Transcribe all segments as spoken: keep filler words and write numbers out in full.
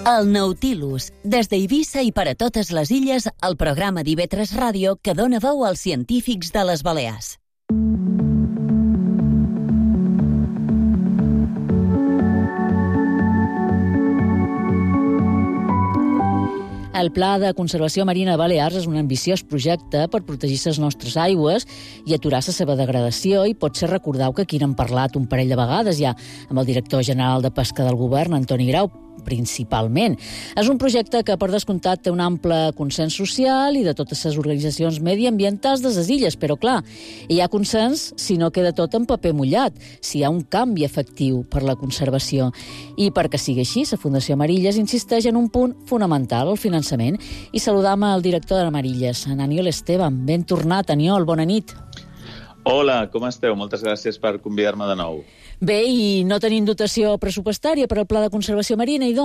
El Nautilus, des d'Eivissa i per a totes les illes, el programa d'I V tres Ràdio que dona veu als científics de les Balears. El Pla de Conservació Marina de Balears és un ambiciós projecte per protegir les nostres aigües i aturar la seva degradació, i potser recordeu que aquí n'hem parlat un parell de vegades ja amb el director general de Pesca del Govern, Antoni Grau, principalment. És un projecte que, per descomptat, té un ample consens social i de totes les organitzacions mediambientals de les illes, però, clar, hi ha consens si no queda tot en paper mullat, si hi ha un canvi efectiu per la conservació. I perquè sigui així, la Fundació Amarilles insisteix en un punt fonamental, el finançament, i saludam el director de Amarilles, en Aniol Esteban. Ben tornat, Aniol, bona nit. Hola, com esteu? Moltes gràcies per convidar-me de nou. Bé, i no tenim dotació pressupostària per al Pla de Conservació Marina, idò?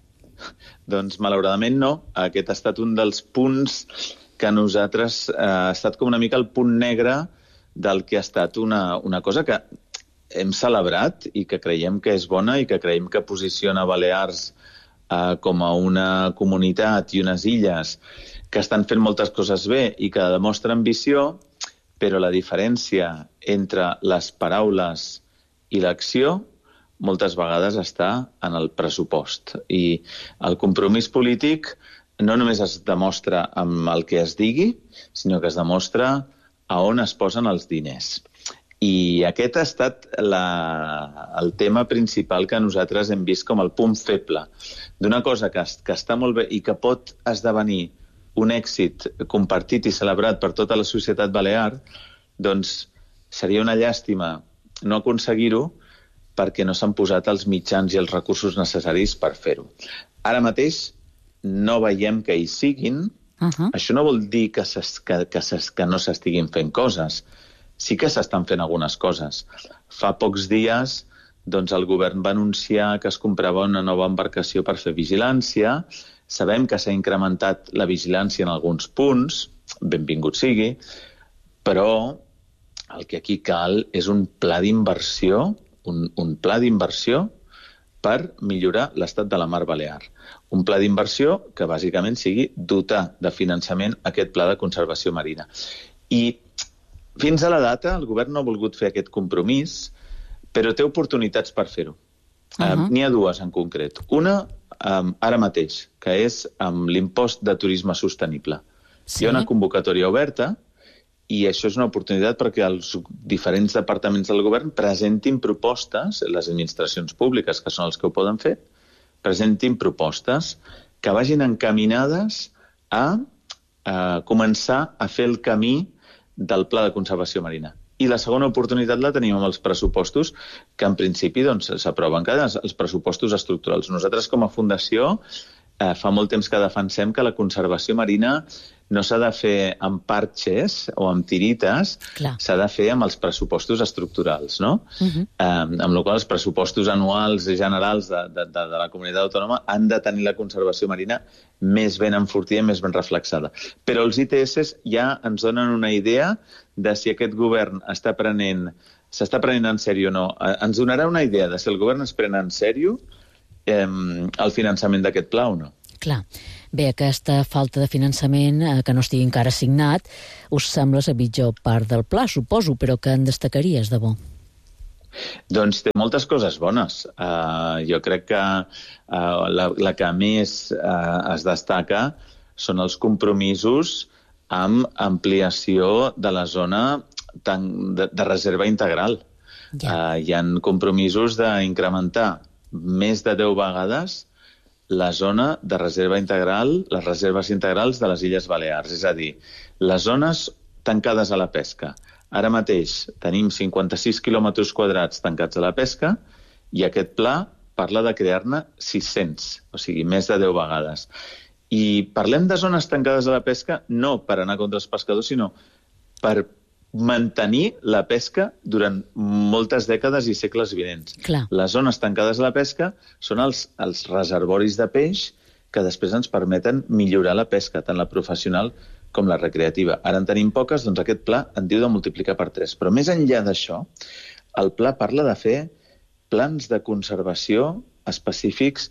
Doncs, malauradament, no. Aquest ha estat un dels punts que a nosaltres eh, ha estat com una mica el punt negre del que ha estat una, una cosa que hem celebrat i que creiem que és bona i que creiem que posiciona Balears eh, com a una comunitat i unes illes que estan fent moltes coses bé i que demostren ambició, però la diferència entre les paraules i l'acció moltes vegades està en el pressupost. I el compromís polític no només es demostra amb el que es digui, sinó que es demostra a on es posen els diners. I aquest ha estat la, el tema principal que nosaltres hem vist com el punt feble d'una cosa que, que està molt bé i que pot esdevenir un èxit compartit i celebrat per tota la societat balear, doncs seria una llàstima no aconseguir-ho perquè no s'han posat els mitjans i els recursos necessaris per fer-ho. Ara mateix no veiem que hi siguin. Uh-huh. Això no vol dir que, que, que, que no s'estiguin fent coses. Sí que s'estan fent algunes coses. Fa pocs dies doncs, el govern va anunciar que es comprava una nova embarcació per fer vigilància. Sabem que s'ha incrementat la vigilància en alguns punts, benvingut sigui, però el que aquí cal és un pla d'inversió, un, un pla d'inversió per millorar l'estat de la mar Balear. Un pla d'inversió que bàsicament sigui dotar de finançament aquest pla de conservació marina. I fins a la data el govern no ha volgut fer aquest compromís, però té oportunitats per fer-ho. Uh-huh. Um, n'hi ha dues en concret. Una, um, ara mateix, que és amb l'impost de turisme sostenible. Sí. Hi ha una convocatòria oberta i això és una oportunitat perquè els diferents departaments del govern presentin propostes, les administracions públiques, que són els que ho poden fer, presentin propostes que vagin encaminades a, a començar a fer el camí del Pla de Conservació Marina. I la segona oportunitat la tenim amb els pressupostos, que en principi doncs, s'aproven cada els pressupostos estructurals. Nosaltres, com a fundació, eh, fa molt temps que defensem que la conservació marina no s'ha de fer amb parxes o amb tirites, s'ha de fer amb els pressupostos estructurals, no? Uh-huh. Eh, amb la qual cosa els pressupostos anuals i generals de, de, de, de la comunitat autònoma han de tenir la conservació marina més ben enfortida i més ben reflexada. Però els I T S ja ens donen una idea de si aquest govern està prenent, s'està prenent en sèrio o no. Ens donarà una idea de si el govern es pren en sèrio eh, el finançament d'aquest pla o no. Clar. Bé, aquesta falta de finançament, eh, que no estigui encara signat, us sembla la pitjor part del pla, suposo, però que en destacaries, de bo? Doncs té moltes coses bones. Uh, jo crec que uh, la, la que més uh, es destaca són els compromisos amb ampliació de la zona de, de reserva integral. Ja. Uh, hi ha compromisos d'incrementar més de deu vegades la zona de reserva integral, les reserves integrals de les Illes Balears, és a dir, les zones tancades a la pesca. Ara mateix tenim cinquanta-sis quilòmetres quadrats tancats a la pesca i aquest pla parla de crear-ne sis-cents, o sigui, més de deu vegades. I parlem de zones tancades a la pesca no per anar contra els pescadors, sinó per mantenir la pesca durant moltes dècades i segles vinents. Clar. Les zones tancades a la pesca són els, els reservoris de peix que després ens permeten millorar la pesca, tant la professional com la recreativa. Ara en tenim poques, doncs aquest pla en diu de multiplicar per tres. Però més enllà d'això, el pla parla de fer plans de conservació específics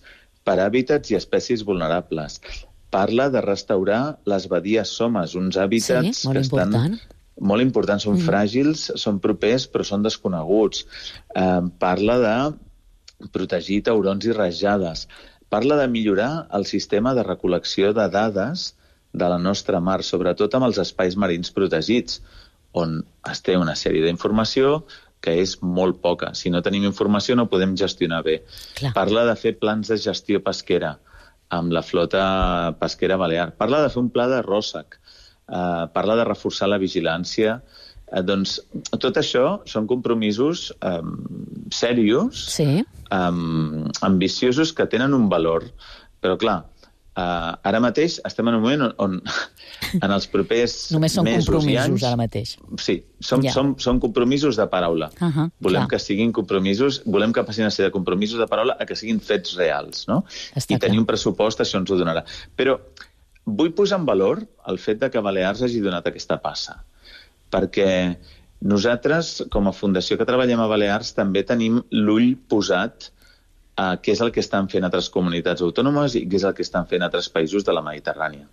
per hàbitats i espècies vulnerables. Parla de restaurar les badies somes, uns hàbitats sí, molt que estan... important. Molt importants, són mm. fràgils, són propers, però són desconeguts. Eh, parla de protegir taurons i rajades. Parla de millorar el sistema de recol·lecció de dades de la nostra mar, sobretot amb els espais marins protegits, on es té una sèrie d'informació que és molt poca. Si no tenim informació no podem gestionar bé. Clar. Parla de fer plans de gestió pesquera amb la flota pesquera balear. Parla de fer un pla de ròssec. Uh, parla de reforçar la vigilància. Uh, doncs tot això són compromisos um, serios, sí. um, ambiciosos, que tenen un valor. Però, clar, uh, ara mateix estem en un moment on, on en els propers Només són mesos compromisos, i anys... ara mateix. Sí, som, ja. som, som compromisos de paraula. Uh -huh, volem clar. que siguin compromisos, volem que passin a ser de compromisos de paraula a que siguin fets reals, no? Està I tenir clar. un pressupost, això ens ho donarà. Però vull posar en valor el fet de que Balears hagi donat aquesta passa, perquè nosaltres, com a fundació que treballem a Balears, també tenim l'ull posat a què és el que estan fent altres comunitats autònomes i què és el que estan fent altres països de la Mediterrània.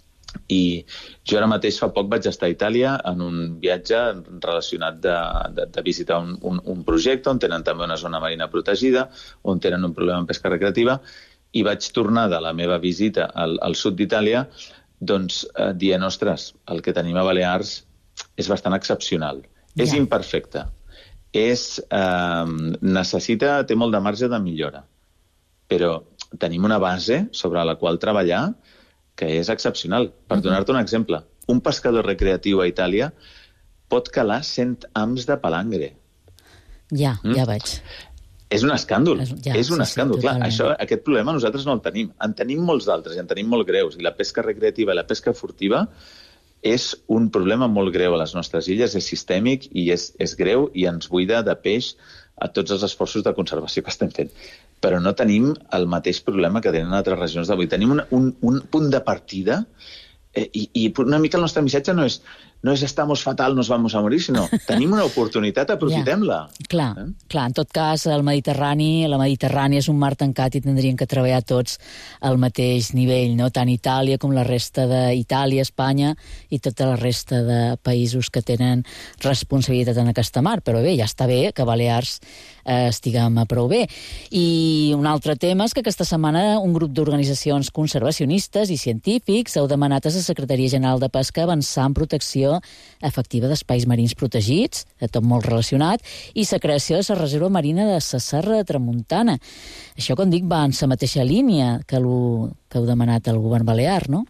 I jo ara mateix fa poc vaig estar a Itàlia en un viatge relacionat de, de, de visitar un, un, un projecte on tenen també una zona marina protegida, on tenen un problema amb pesca recreativa, i vaig tornar de la meva visita al, al sud d'Itàlia doncs, eh, dient, ostres, el que tenim a Balears és bastant excepcional. Ja. És imperfecte. És, eh, necessita, té molt de marge de millora. Però tenim una base sobre la qual treballar que és excepcional. Per uh-huh. donar-te un exemple, un pescador recreatiu a Itàlia pot calar cent hams de palangre. Ja, mm? ja veig. És un escàndol, és, ja, és un sí, escàndol. sí, Clar, això, aquest problema nosaltres no el tenim. En tenim molts d'altres i en tenim molt greus. I la pesca recreativa i la pesca furtiva és un problema molt greu a les nostres illes, és sistèmic i és, és greu i ens buida de peix a tots els esforços de conservació que estem fent. Però no tenim el mateix problema que tenen altres regions d'avui. Tenim un, un, un punt de partida eh, i, i una mica el nostre missatge no és no és estamos fatal, nos vamos a morir, sinó tenim una oportunitat, aprofitem-la. Ja, clar, eh? clar, en tot cas, el Mediterrani, la Mediterrània és un mar tancat i tindrien que treballar tots al mateix nivell, no? Tant Itàlia com la resta d'Itàlia, Espanya i tota la resta de països que tenen responsabilitat en aquesta mar. Però bé, ja està bé que Balears eh, estiguem a prou bé. I un altre tema és que aquesta setmana un grup d'organitzacions conservacionistes i científics heu demanat a la Secretaria General de Pesca avançar en protecció efectiva d'espais marins protegits, tot molt relacionat, i la creació de la reserva marina de la Serra de Tramuntana. Això, com dic, va en la mateixa línia que, lo, que heu demanat al govern balear, no?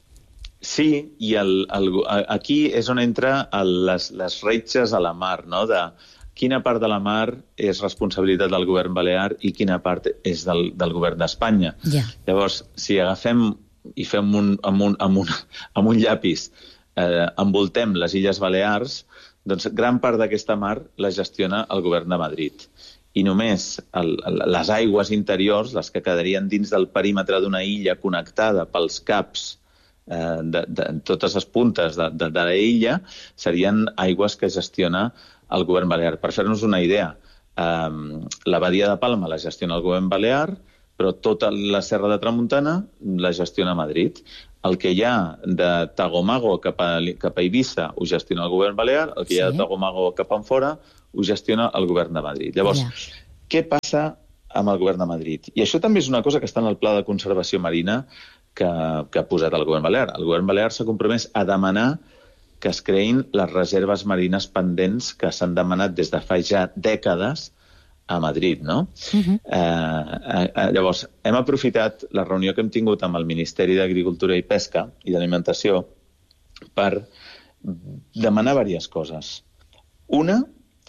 Sí, i el, el, aquí és on entra el, les, les retxes a la mar, no? De quina part de la mar és responsabilitat del govern balear i quina part és del, del govern d'Espanya. Yeah. Llavors, si agafem i fem un, amb, un, amb, un, amb un llapis eh, envoltem les Illes Balears, doncs gran part d'aquesta mar la gestiona el govern de Madrid. I només el, les aigües interiors, les que quedarien dins del perímetre d'una illa connectada pels caps eh, de, de totes les puntes de, de, de la illa, serien aigües que gestiona el govern balear. Per fer-nos una idea, eh, la badia de Palma la gestiona el govern balear, però tota la Serra de Tramuntana la gestiona Madrid. El que hi ha de Tagomago cap a, cap a Eivissa ho gestiona el govern balear, el que sí. hi ha de Tagomago cap enfora ho gestiona el govern de Madrid. Llavors, ja. Què passa amb el govern de Madrid? I això també és una cosa que està en el pla de conservació marina que, que ha posat el govern balear. El govern balear s'ha compromès a demanar que es creïn les reserves marines pendents que s'han demanat des de fa ja dècades a Madrid, no? Uh-huh. eh, eh, llavors, hem aprofitat la reunió que hem tingut amb el Ministeri d'Agricultura i Pesca i d'Alimentació per demanar diverses coses. Una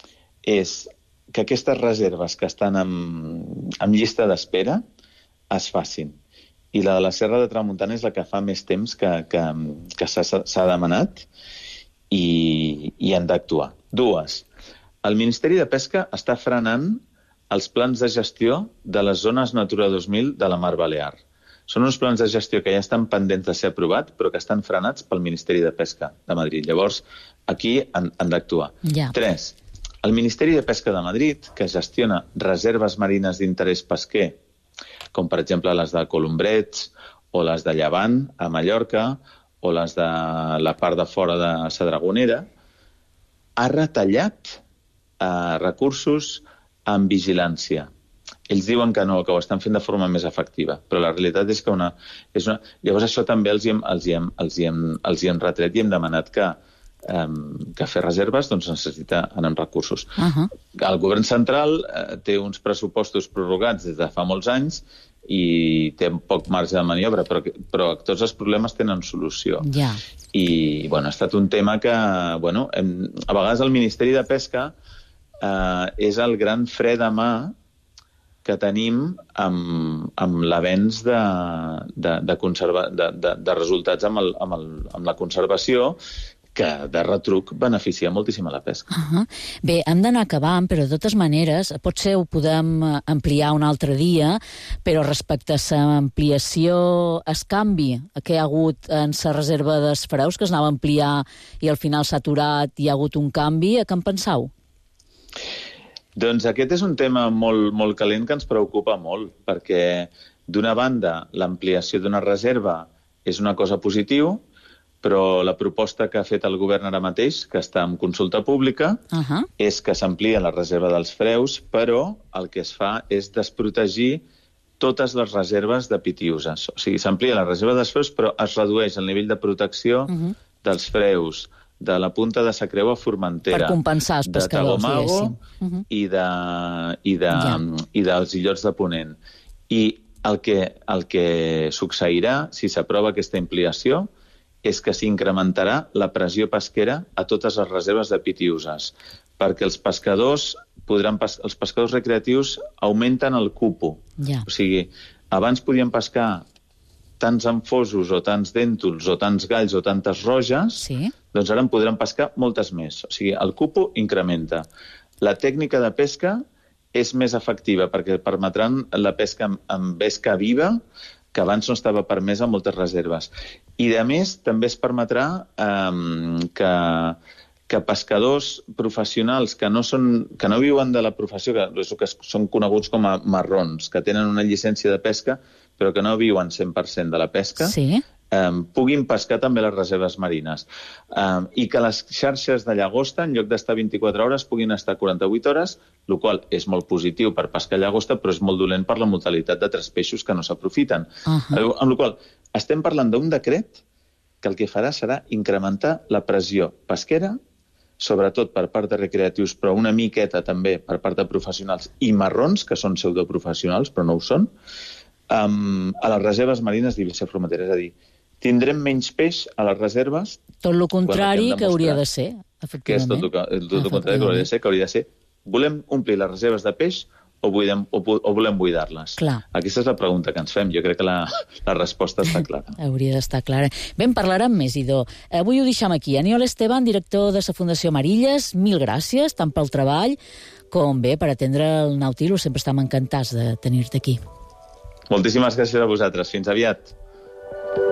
és que aquestes reserves que estan en, en llista d'espera es facin. I la de la Serra de Tramuntana és la que fa més temps que, que, que s'ha demanat i, i han d'actuar. Dues. El Ministeri de Pesca està frenant els plans de gestió de les zones Natura dos mil de la Mar Balear. Són uns plans de gestió que ja estan pendents de ser aprovats, però que estan frenats pel Ministeri de Pesca de Madrid. Llavors, aquí han, han d'actuar. Ja. Tres. El Ministeri de Pesca de Madrid, que gestiona reserves marines d'interès pesquer com per exemple les de Colombrets o les de Llevant, a Mallorca, o les de la part de fora de Sadragonera, ha retallat eh, recursos en vigilància. Ells diuen que no, que ho estan fent de forma més efectiva, però la realitat és que una... És una... Llavors això també els hi hem, els hi hem, els hi hem, els hi hem retret i hem demanat que, um, que fer reserves doncs, necessita anar amb recursos. Uh-huh. El govern central eh, té uns pressupostos prorrogats des de fa molts anys i té poc marge de maniobra, però, però tots els problemes tenen solució. Yeah. I bueno, ha estat un tema que bueno, hem, a vegades el Ministeri de Pesca eh, és el gran fre de mà que tenim amb, amb l'avenç de, de, de, conserva, de, de, de resultats amb, el, amb, el, amb la conservació, que de retruc beneficia moltíssim a la pesca. Uh-huh. Bé, hem d'anar acabant, però de totes maneres, potser ho podem ampliar un altre dia, però respecte a l'ampliació, es canvi que hi ha hagut en la reserva dels freus, que es anava a ampliar i al final s'ha aturat i hi ha hagut un canvi, a què en penseu? Doncs aquest és un tema molt, molt calent que ens preocupa molt, perquè d'una banda l'ampliació d'una reserva és una cosa positiva, però la proposta que ha fet el govern ara mateix, que està en consulta pública, uh-huh. és que s'amplia la reserva dels freus, però el que es fa és desprotegir totes les reserves de pitiüses. O sigui, s'amplia la reserva dels freus, però es redueix el nivell de protecció uh-huh. dels freus, de la punta de sa Creu a Formentera, per compensar els pescadors, de Tagomago uh-huh. i, de, i, de, ja. i dels illots de Ponent. I el que, el que succeirà, si s'aprova aquesta ampliació, és que s'incrementarà la pressió pesquera a totes les reserves de pitiüses, perquè els pescadors podran pes- els pescadors recreatius augmenten el cupo. Ja. O sigui, abans podien pescar tants enfosos o tants dèntols o tants galls o tantes roges, sí. doncs ara en podran pescar moltes més. O sigui, el cupo incrementa. La tècnica de pesca és més efectiva perquè permetran la pesca amb pesca viva, que abans no estava permesa a moltes reserves. I, a més, també es permetrà eh, que, que pescadors professionals que no, són, que no viuen de la professió, que, que són coneguts com a marrons, que tenen una llicència de pesca, però que no viuen cent per cent de la pesca, sí. eh, puguin pescar també les reserves marines. Eh, I que les xarxes de llagosta, en lloc d'estar vint-i-quatre hores, puguin estar quaranta-vuit hores, el qual és molt positiu per pescar llagosta, però és molt dolent per la mortalitat de tres peixos que no s'aprofiten. Uh-huh. Amb la qual estem parlant d'un decret que el que farà serà incrementar la pressió pesquera, sobretot per part de recreatius, però una miqueta també per part de professionals i marrons, que són pseudoprofessionals, però no ho són, Um, a les reserves marines d'Eivissa i Formentera. És a dir, tindrem menys peix a les reserves... Tot el contrari que hauria de ser, efectivament. Que és tot el, tot el contrari que hauria de ser, que hauria de ser volem omplir les reserves de peix o, buidem, o, o volem buidar-les? Clar. Aquesta és la pregunta que ens fem. Jo crec que la, la resposta està clara. Hauria d'estar clara. Bé, en parlarem més, Idó. Avui ho deixem aquí. Aniol Esteban, director de la Fundació Marilles, mil gràcies, tant pel treball com bé per atendre el Nautilus. Sempre estem encantats de tenir-te aquí. Moltíssimes gràcies a vosaltres. Fins aviat.